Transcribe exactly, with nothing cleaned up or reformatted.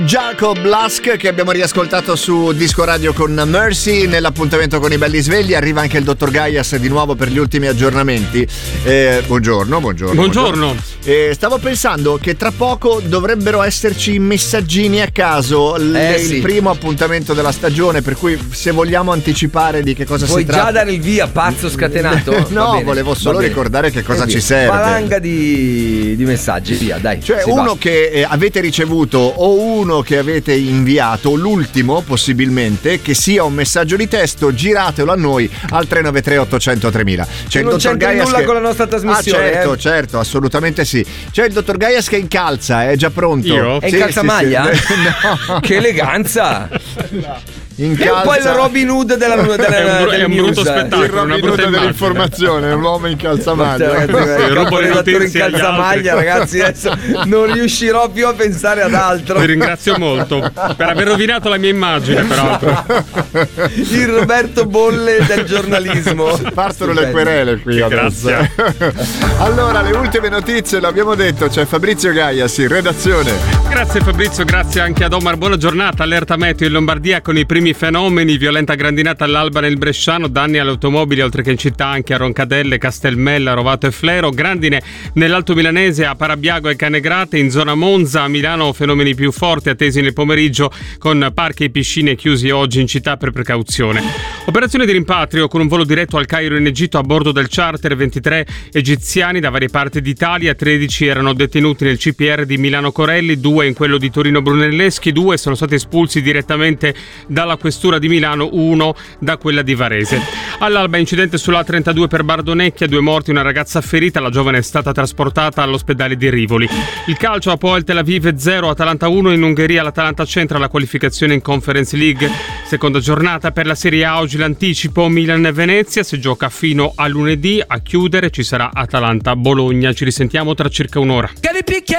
Jacob Blask, che abbiamo riascoltato su Disco Radio con Mercy. Nell'appuntamento con i belli svegli arriva anche il dottor Gaias di nuovo per gli ultimi aggiornamenti. Eh, buongiorno, buongiorno. Buongiorno. buongiorno. Eh, stavo pensando che tra poco dovrebbero esserci messaggini a caso. Le, eh, sì. Il primo appuntamento della stagione, per cui se vogliamo anticipare di che cosa Vuoi si tratta. Vuoi già dare il via, pazzo scatenato? No, bene, volevo solo ricordare che cosa ci serve. Valanga di, di messaggi, via, dai. Cioè uno va. che eh, avete ricevuto o uno che avete inviato, l'ultimo possibilmente, che sia un messaggio di testo, giratelo a noi al tre nove tre ottocento tremila. C'è il non dottor c'entra Gaias nulla che... con la nostra trasmissione. Ah, certo, eh? certo, assolutamente sì. C'è il dottor Gaias che incalza, è già pronto. Io? È in sì, calzamaglia? Sì, sì. No. Che eleganza! Incalza. È un po' il Robin Hood della, della, è un, delle è un brutto news. spettacolo, Il Robin Hood dell'informazione, un uomo in calzamaglia. Ragazzi, rubo le notizie in agli calzamaglia, altri. ragazzi, adesso non riuscirò più a pensare ad altro. Vi ringrazio molto per aver rovinato la mia immagine, peraltro. Il Roberto Bolle del giornalismo. Partono le querele qui adesso. Grazie. Allora, le ultime notizie, l'abbiamo detto, c'è Fabrizio Gaias in redazione. Grazie Fabrizio, grazie anche ad Omar. Buona giornata. Allerta meteo in Lombardia con i primi fenomeni: violenta grandinata all'alba nel Bresciano, danni alle automobili oltre che in città anche a Roncadelle, Castelmella, Rovato e Flero, grandine nell'Alto Milanese a Parabiago e Canegrate, in zona Monza. A Milano fenomeni più forti attesi nel pomeriggio con parchi e piscine chiusi oggi in città per precauzione. Operazione di rimpatrio con un volo diretto al Cairo in Egitto a bordo del charter. ventitré egiziani da varie parti d'Italia, tredici erano detenuti nel C P R di Milano Corelli, due in quello di Torino Brunelleschi, due sono stati espulsi direttamente dalla questura di Milano, uno da quella di Varese. All'alba incidente sulla trentadue per Bardonecchia, due morti, una ragazza ferita, la giovane è stata trasportata all'ospedale di Rivoli. Il calcio, Apoel Tel Aviv zero, Atalanta uno, in Ungheria l'Atalanta centra la qualificazione in Conference League. Seconda giornata per la Serie A, oggi l'anticipo Milan e Venezia, si gioca fino a lunedì, a chiudere ci sarà Atalanta Bologna. Ci risentiamo tra circa un'ora.